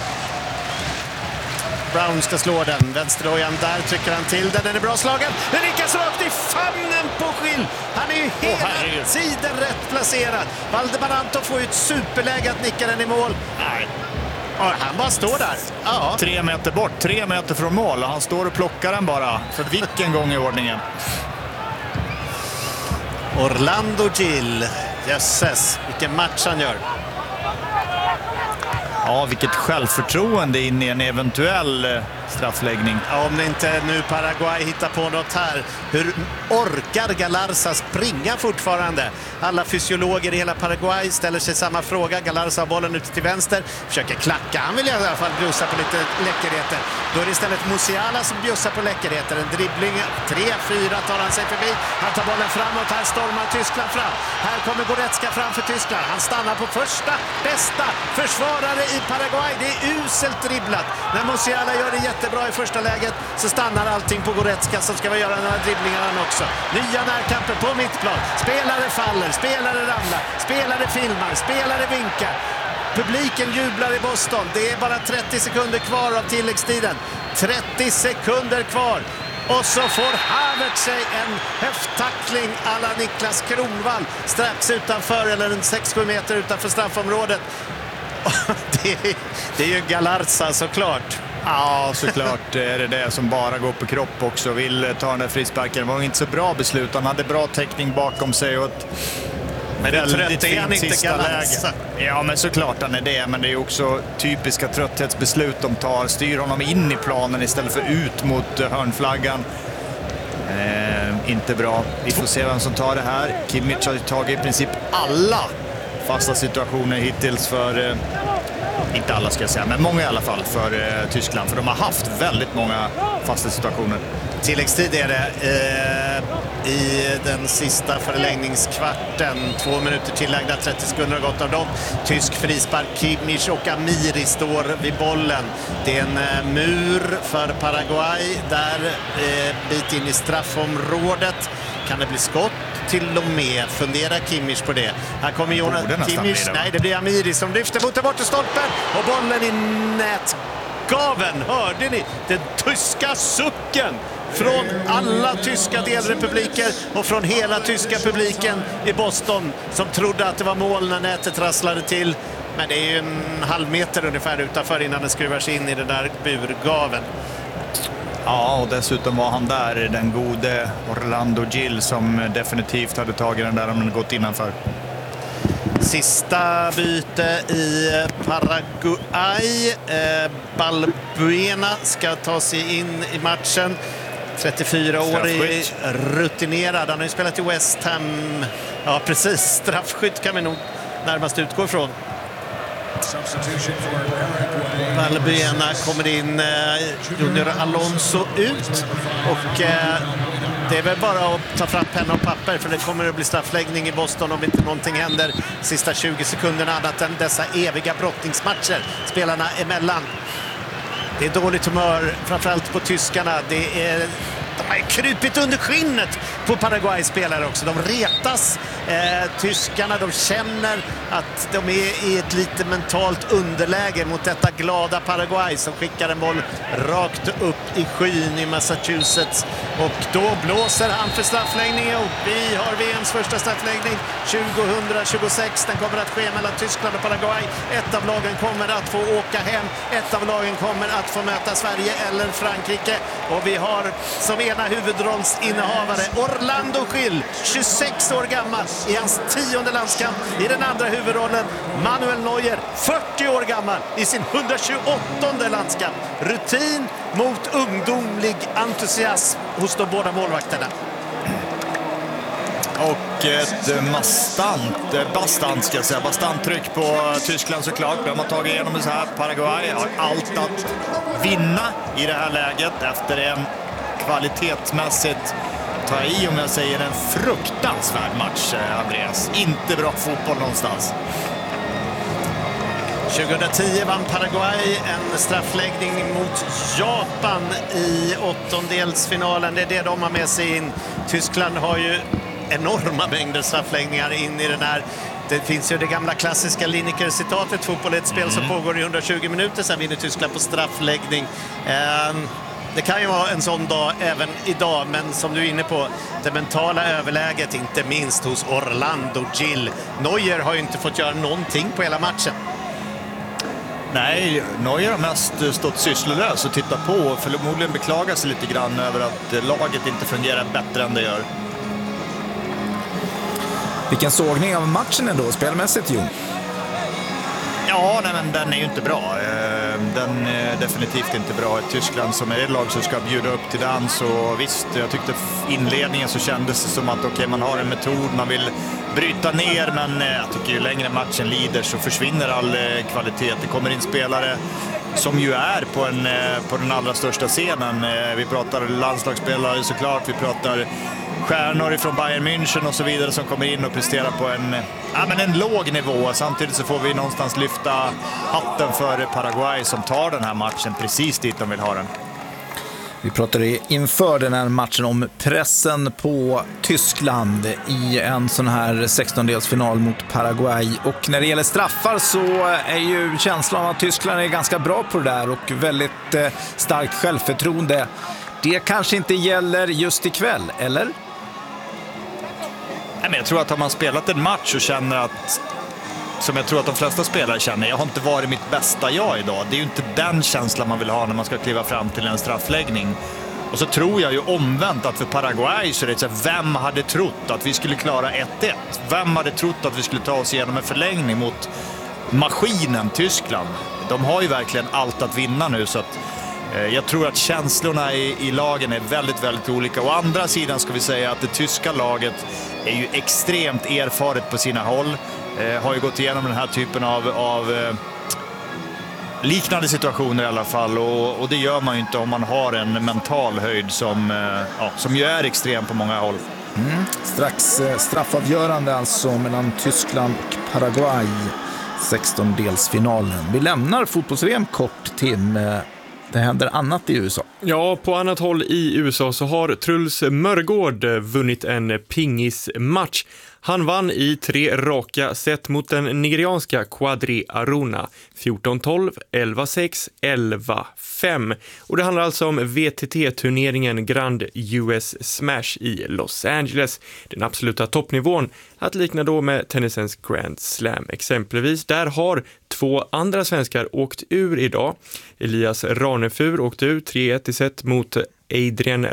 Brown ska slå den. Vänsterdojan, där trycker han till den. Den är bra slagen. Den nickas rakt i famnen på Schill. Han är ju hela tiden rätt placerad. Valdemar Anton får ju ett superläge att nicka den i mål. Nej. Han bara står där. Ja. 3 meter bort, 3 meter från mål. Han står och plockar den bara. För vilken gång i ordningen. Orlando Gil. Jösses, vilken match han gör. Ja, vilket självförtroende in i en eventuell straffläggning. Ja, om det inte nu Paraguay hittar på något här. Hur orkar Galarza springa fortfarande? Alla fysiologer i hela Paraguay ställer sig samma fråga. Galarza har bollen ute till vänster. Försöker klacka. Han vill i alla fall bjussa på lite läckerheter. Då är det istället Musiala som bjussar på läckerheter. En dribbling. 3-4 tar han sig förbi. Han tar bollen framåt. Här stormar Tyskland fram. Här kommer Goretzka fram för Tyskland. Han stannar på första bästa försvarare i Paraguay. Det är uselt dribblat. När Musiala gör det jättebra i första läget så stannar allting på Goretzka som ska göra några dribblingar han också. Nya närkamper på mittplan. Spelare faller, spelare ramlar, spelare filmar, spelare vinkar. Publiken jublar i Boston. Det är bara 30 sekunder kvar av tilläggstiden. 30 sekunder kvar. Och så får Havertz sig en höfttackling alla Niklas Kronwall strax utanför, eller en 6-7 meter utanför straffområdet. Det är ju Galarza såklart. Ja, såklart är det som bara går på kropp också. Vill ta den där frisparken. Det var inte så bra beslut. Han hade bra täckning bakom sig och ett men väldigt fint sista läge. Ja, men såklart han är det. Men det är också typiska trötthetsbeslut de tar. Styr honom in i planen istället för ut mot hörnflaggan. Inte bra. Vi får se vem som tar det här. Kimmich har tagit i princip alla fasta situationer hittills för... inte alla ska jag säga, men många i alla fall för Tyskland. För de har haft väldigt många fasta situationer. Tilläggstid är det i den sista förlängningskvarten. 2 minuter tillagda, 30 sekunder har gått av dem. Tysk frispark, Kimmich och Amiri står vid bollen. Det är en mur för Paraguay. Där bit in i straffområdet. Kan det bli skott? Till och med funderar Kimmich på det. Här kommer Jonas Kimmich. Nej, det blir Amiri som lyfter mot bort stolpen och bollen i nätgaven. Hörde ni den tyska sucken från alla tyska delrepubliker och från hela tyska publiken i Boston som trodde att det var mål när nätet rasslade till. Men det är ju en halv meter ungefär utanför innan den skruvar sig in i den där burgaven. Ja, och dessutom var han där, den gode Orlando Gil, som definitivt hade tagit den där om den gått innanför. Sista byte i Paraguay. Balbuena ska ta sig in i matchen. 34-årig, rutinerad. Han har ju spelat i West Ham. Ja, precis. Straffskytt kan vi nog närmast utgå ifrån. Balbuena kommer in, Junior Alonso ut. Och det är väl bara att ta fram penna och papper, för det kommer att bli straffläggning i Boston om inte någonting händer sista 20 sekunderna, annat än dessa eviga brottningsmatcher spelarna emellan. Det är dåligt humör, framförallt på tyskarna. De har krupit under skinnet på Paraguay-spelare också. De retas. Tyskarna, de känner att de är i ett lite mentalt underläge mot detta glada Paraguay som skickar en boll rakt upp i skyn i Massachusetts. Och då blåser han för straffläggning. Och vi har VMs första straffläggning 2026. Den kommer att ske mellan Tyskland och Paraguay. Ett av lagen kommer att få åka hem. Ett av lagen kommer att få möta Sverige eller Frankrike. Och vi har som ena huvudrollsinnehavare Orlando Gil, 26 år gammal, i hans 10:e landskamp. I den andra huvudrollen Manuel Neuer, 40 år gammal, i sin 128:e landskamp. Rutin mot ungdomlig entusiasm hos de båda målvakterna. Och ett bastant tryck på Tyskland såklart. De har tagit igenom det så här. Paraguay har allt att vinna i det här läget efter en kvalitetsmässigt, ta i om jag säger, en fruktansvärd match, Andreas. Inte bra fotboll någonstans. 2010 vann Paraguay en straffläggning mot Japan i åttondelsfinalen. Det är det de har med sig in. Tyskland har ju enorma mängder straffläggningar in i den här. Det finns ju det gamla klassiska Lineker-citatet: fotboll är ett spel som pågår i 120 minuter, sen vinner Tyskland på straffläggning. Det kan ju vara en sån dag även idag, men som du är inne på, det mentala överläget, inte minst hos Orlando Gil. Neuer har ju inte fått göra någonting på hela matchen. Nej, Neuer har mest stått sysslolös och tittat på och förmodligen beklagar sig lite grann över att laget inte fungerar bättre än det gör. Vilken sågning av matchen ändå, spelmässigt, Jon? Ja, nej, men den är ju inte bra. Den är definitivt inte bra. I Tyskland som är ett lag som ska bjuda upp till dans, och visst, jag tyckte inledningen så kändes det som att okej, man har en metod, man vill bryta ner, men jag tycker ju längre matchen lider så försvinner all kvalitet. Det kommer in spelare som ju är på den allra största scenen. Vi pratar landslagsspelare såklart, vi pratar stjärnor från Bayern München och så vidare som kommer in och presterar på en låg nivå. Samtidigt så får vi någonstans lyfta hatten för Paraguay som tar den här matchen precis dit de vill ha den. Vi pratade inför den här matchen om pressen på Tyskland i en sån här 16-delsfinal mot Paraguay. Och när det gäller straffar så är ju känslan att Tyskland är ganska bra på det där och väldigt starkt självförtroende. Det kanske inte gäller just ikväll, eller? Nej, men jag tror att har man spelat en match och känner att, som jag tror att de flesta spelare känner, jag har inte varit mitt bästa jag idag. Det är ju inte den känslan man vill ha när man ska kliva fram till en straffläggning. Och så tror jag ju omvänt att för Paraguay så är det så här, vem hade trott att vi skulle klara 1-1? Vem hade trott att vi skulle ta oss igenom en förlängning mot maskinen Tyskland? De har ju verkligen allt att vinna nu, så att jag tror att känslorna i lagen är väldigt, väldigt olika. Å andra sidan ska vi säga att det tyska laget är ju extremt erfaret på sina håll. Har ju gått igenom den här typen av liknande situationer i alla fall. Och det gör man ju inte om man har en mental höjd som ju är extrem på många håll. Strax straffavgörande alltså mellan Tyskland och Paraguay, 16-delsfinalen. Vi lämnar fotbolls-VM kort, Tim. Det händer annat i USA. Ja, på annat håll i USA så har Truls Mörgård vunnit en pingismatch. Han vann i 3 raka set mot den nigerianska Quadri Aruna. 14-12, 11-6, 11-5. Och det handlar alltså om VTT-turneringen Grand US Smash i Los Angeles. Den absoluta toppnivån, att likna då med tennisens Grand Slam exempelvis. Där har 2 andra svenskar åkt ur idag. Elias Ranefur åkte ur 3-1 i set mot Adrian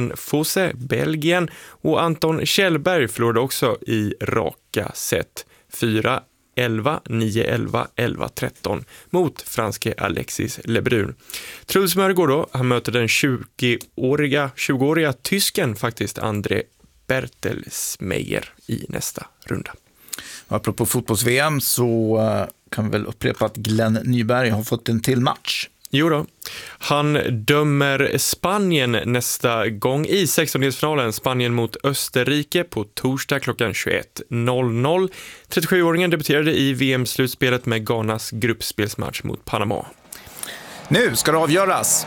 Rasenfosse, Belgien, och Anton Kjellberg förlorade också i raka set. 4-11, 9-11, 11-13 mot franske Alexis Lebrun. Truls Mörgård då, han möter den 20-åriga tysken faktiskt, André Bertelsmeyer i nästa runda. Apropå fotbolls-VM så kan vi väl upprepa att Glenn Nyberg har fått en till match. Jo då. Han dömer Spanien nästa gång i 16-delsfinalen. Spanien mot Österrike på torsdag klockan 21.00. 37-åringen debuterade i VM-slutspelet med Ghanas gruppspelsmatch mot Panama. Nu ska det avgöras.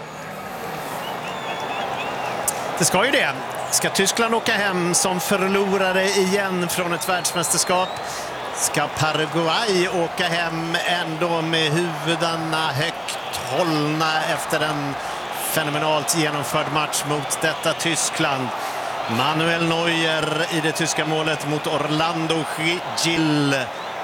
Det ska ju det. Ska Tyskland åka hem som förlorare igen från ett världsmästerskap? Ska Paraguay åka hem ändå med huvudarna högt hållna efter en fenomenalt genomförd match mot detta Tyskland? Manuel Neuer i det tyska målet mot Orlando Gil.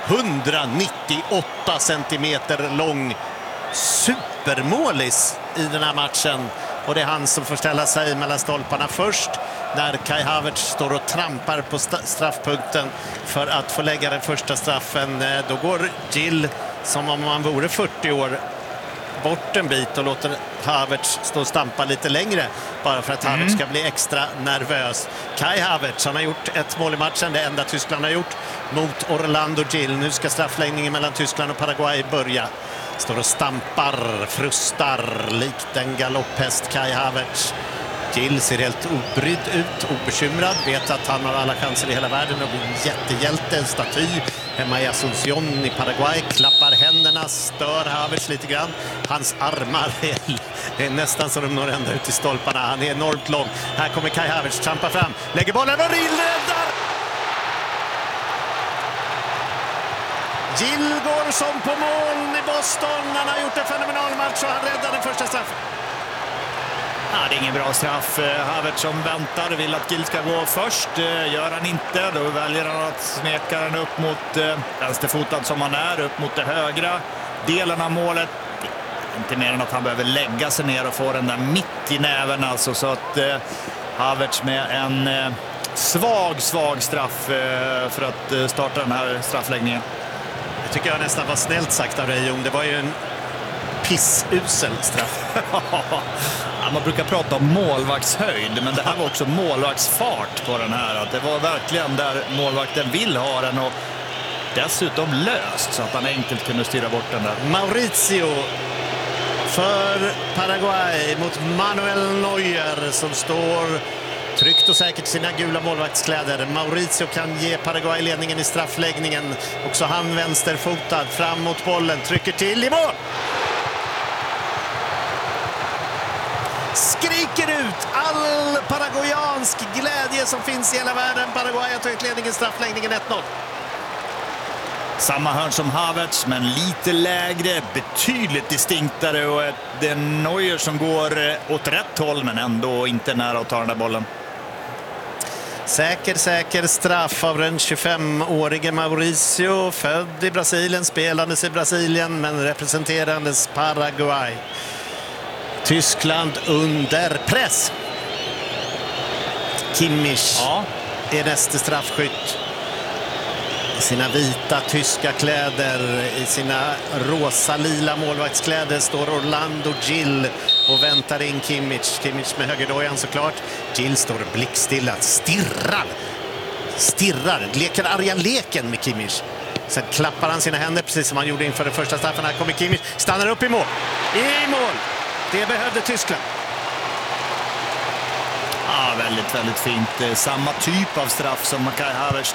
198 centimeter lång supermålis i den här matchen. Och det är han som får ställa sig mellan stolparna först när Kai Havertz står och trampar på straffpunkten för att få lägga den första straffen. Då går Gil som om han vore 40 år bort en bit och låter Havertz stå och stampa lite längre bara för att Havertz ska bli extra nervös. Kai Havertz, han har gjort ett mål i matchen, det enda Tyskland har gjort mot Orlando Gil. Nu ska straffläggningen mellan Tyskland och Paraguay börja. Står och stampar, frustar likt en galopphäst Kai Havertz. Gil ser helt obrydd ut, obekymrad, vet att han har alla chanser i hela världen att bli en jättehjälte, en staty hemma i Asunción i Paraguay. Klappar händerna, stör Havertz lite grann. Hans armar är nästan så de når ända ut i stolparna. Han är enormt lång. Här kommer Kai Havertz, trampar fram, lägger bollen och Gil räddar! Gil går som på moln i Boston. Han har gjort en fenomenal match och han räddar den första straffen. Ja, det är ingen bra straff. Havertz som väntar vill att Gil ska gå först. Gör han inte, då väljer han att smeka den upp mot vänsterfotad som han är, upp mot det högra delen av målet. Inte mer än att han behöver lägga sig ner och få den där mitt i näven. Alltså, så att Havertz med en svag straff för att starta den här straffläggningen. Det tycker jag nästan var snällt sagt av dig, Jon. Det var ju en pissusel straff. Ja, man brukar prata om målvaktshöjd, men det här var också målvaktsfart på den här. Att det var verkligen där målvakten vill ha den och dessutom löst så att han enkelt kunde styra bort den där. Mauricio för Paraguay mot Manuel Neuer som står tryggt och säkert sina gula målvaktskläder. Mauricio kan ge Paraguay ledningen i straffläggningen. Också han vänsterfotad fram mot bollen, trycker till i mål. Skriker ut all paraguayansk glädje som finns i hela världen. Paraguay har tagit ledningen i straffläggningen 1-0. Samma hörn som Havertz, men lite lägre, betydligt distinktare, och det är Neuer som går åt rätt håll men ändå inte nära att ta den där bollen. Säker straff av den 25-årige Mauricio, född i Brasilien, spelandes i Brasilien men representerandes Paraguay. Tyskland under press. Kimmich är nästa straffskytt. I sina vita tyska kläder, i sina rosa-lila målvaktskläder står Orlando Gil och väntar in Kimmich. Kimmich med högerdojan såklart. Gil står blickstilla, stirrar, leker arga leken med Kimmich. Sen klappar han sina händer precis som han gjorde inför den första straffen. Här kommer Kimmich, stannar upp i mål. I mål! Det behövde Tyskland. Ja, väldigt fint. Samma typ av straff som Kai Havertz